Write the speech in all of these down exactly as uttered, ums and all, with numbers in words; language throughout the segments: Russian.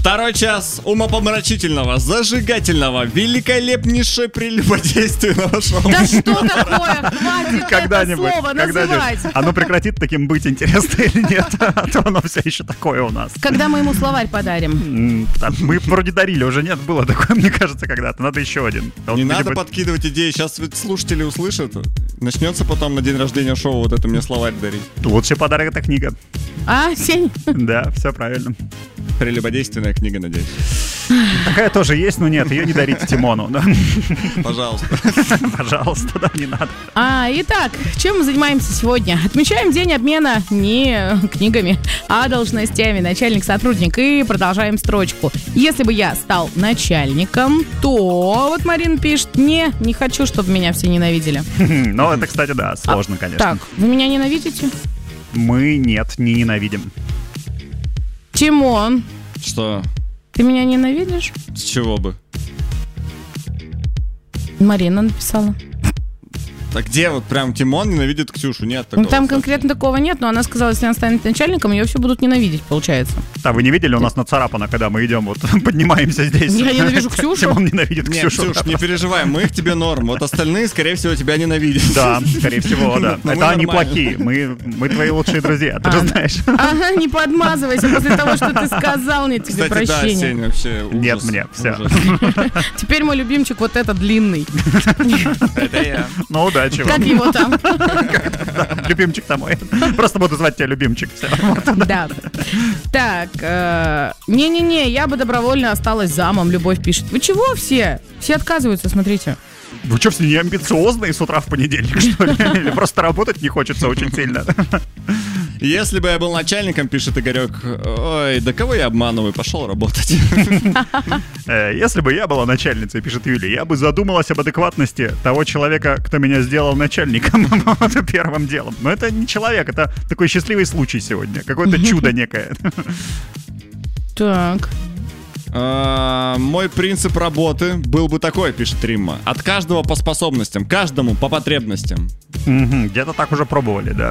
Второй час умопомрачительного, зажигательного, великолепнейшего прелюбодейственного шоу. Да что такое? Хватит Когда-нибудь, это слово называть. оно прекратит таким быть интересно или нет, а то оно все еще такое у нас. Когда мы ему словарь подарим? Мы вроде дарили, уже нет, было такое, мне кажется, когда-то. Надо еще один. Не надо подкидывать идеи, сейчас ведь слушатели услышат. Начнется потом на день рождения шоу вот это мне словарь дарить. Лучший подарок — это книга. А, Сень? Да, все правильно. Прелюбодейственная книга, надеюсь. Такая тоже есть, но нет, ее не дарите Тимону. Да? Пожалуйста. Пожалуйста, да, не надо. А, итак, чем мы занимаемся сегодня? Отмечаем день обмена не книгами, а должностями. Начальник-сотрудник. И продолжаем строчку. Если бы я стал начальником, то... Вот Марина пишет: не, не хочу, чтобы меня все ненавидели. Ну, это, кстати, да, сложно, а, конечно. Так, вы меня ненавидите? Мы, нет, не ненавидим. Тимон, Что? ты меня ненавидишь? С чего бы? Марина написала. Так где вот прям Тимон ненавидит Ксюшу? Нет такого. Ну, там конкретно такого нет, но она сказала, если она станет начальником, ее все будут ненавидеть, получается. А вы не видели, у нас нацарапано, когда мы идем, вот поднимаемся здесь. Я ненавижу Ксюшу. Тимон ненавидит Нет, Ксюшу. Ксюш, не переживай, мы их тебе норм. Вот остальные, скорее всего, тебя ненавидят. Да, скорее всего, да. Но мы Это они нормально. плохие, мы, мы твои лучшие друзья, ты же знаешь. Ага, не подмазывайся после того, что ты сказал, нет тебе Кстати, да, прощения. Сень, вообще ужас. Нет мне, все. Ужас. Теперь мой любимчик вот этот длинный. Это я. Ну, удачи Как вам. его там? Любимчик-то мой. Просто буду звать тебя любимчик. Все. Да. Так, э, не-не-не, я бы добровольно осталась замом, Любовь пишет. Вы чего все? Все отказываются, смотрите. Вы что, все не амбициозные с утра в понедельник, что ли? Или просто работать не хочется очень сильно? Если бы я был начальником, пишет Игорек, ой, да кого я обманываю, пошел работать. Э, Если бы я была начальницей, пишет Юлия, я бы задумалась об адекватности того человека, кто меня сделал начальником. Это первым делом. Но это не человек, это такой счастливый случай сегодня. Какое-то чудо некое. Так. А, Мой принцип работы был бы такой, пишет Римма. От каждого по способностям, каждому по потребностям. Мгм, где-то так уже пробовали, да.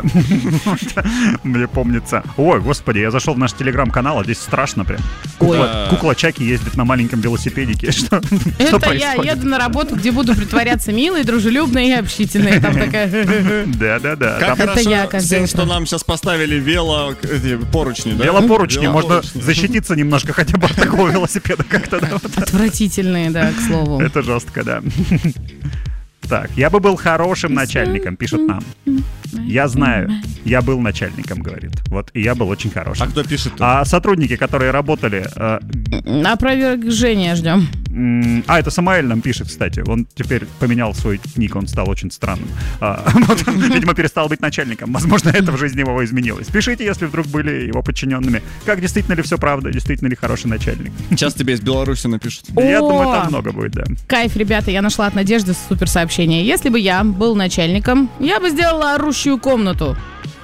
Мне помнится. Ой, господи, я зашел в наш телеграм-канал, а здесь страшно прям. Кукла, Да. кукла Чаки ездит на маленьком велосипедике. Что, что Это я происходит? еду на работу, где буду притворяться милой, дружелюбной и общительной. Там такая... Да-да-да. Как Там хорошо, я каждое Сень, утро. что нам сейчас поставили вело... эти поручни, да? велопоручни, можно Велопоручни. защититься немножко хотя бы от такого велосипеда как-то. Да, вот. Отвратительные, да, к слову. Это жестко, да. Так, я бы был хорошим начальником, пишут нам. Я знаю, я был начальником, говорит. Вот, и я был очень А хорошим. кто пишет-то? А сотрудники, которые работали... э, Опровержение ждем. м, А, это Самаэль нам пишет, кстати. Он теперь поменял свой ник, он стал очень странным. А, вот, видимо, перестал быть начальником. Возможно, это в жизни его изменилось. Пишите, если вдруг были его подчиненными. Как, действительно ли все правда? Действительно ли хороший начальник? Сейчас тебе из Беларуси напишут. Я О! думаю, там много будет, да. Кайф, ребята, я нашла от Надежды супер сообщение. Если бы я был начальником, я бы сделала орущую комнату.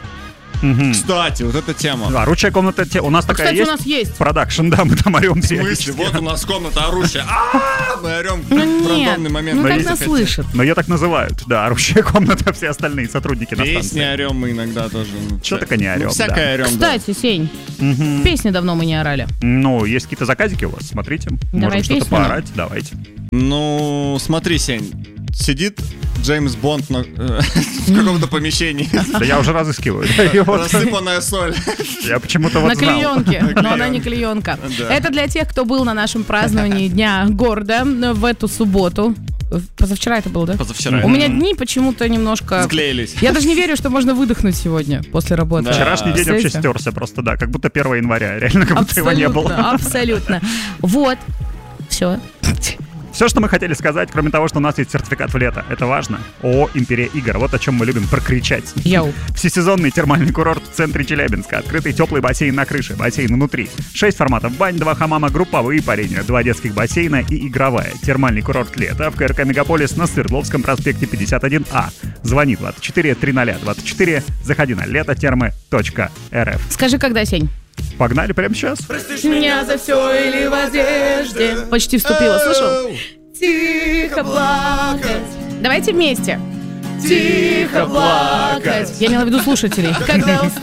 Мгм. Кстати, вот эта тема. А, ручная комната, те- у нас А, такая кстати, у есть? нас есть. Продакшн, да, мы там орем В смысле? периодически. Вот у нас комната орущая. А, мы орем в Ну нет, рандомный момент. ну Но как есть- нас слышат? Но ее так называют, да, орущая комната, все остальные сотрудники на Песни станции. орем мы иногда тоже. Ну, Что вся- только не орем, ну, всякое орем, да. Кстати, Сень, Мгм. песни давно мы не орали. Ну, есть какие-то заказики у вас, смотрите. Давай Можем что-то песню нам. поорать, давайте. Ну, смотри, Сень, сидит Джеймс Бонд на, э, в каком-то помещении. Да я уже разыскиваю. да, и вот Рассыпанная соль. Я почему-то вот На знал. клеенке, но она не клеенка. Да. Это для тех, кто был на нашем праздновании Дня города в эту субботу. Позавчера это был, да? Позавчера. У меня дни почему-то немножко... Склеились. Я даже не верю, что можно выдохнуть сегодня после работы. Да. Вчерашний день вообще Представляете? стерся просто, да, как будто первого января, реально, как будто его не было. Абсолютно, абсолютно. Вот. Все. Все, что мы хотели сказать, кроме того, что у нас есть сертификат в лето, это важно. ООО «Империя игр». Вот о чем мы любим прокричать. Йоу. Всесезонный термальный курорт в центре Челябинска. Открытый теплый бассейн на крыше, бассейн внутри. Шесть форматов бань, два хамама, групповые парения, два детских бассейна и игровая. Термальный курорт лето в КРК «Мегаполис» на Свердловском проспекте пятьдесят один А. Звони двадцать четыре триста двадцать четыре. Заходи на летотермы точка эр эф. Скажи, когда, Сень? Погнали прямо сейчас. Меня за все или в одежде. Почти вступила, слышал? Тихо плакать. Давайте вместе. Тихо плакать. Я имела в виду слушателей. Когда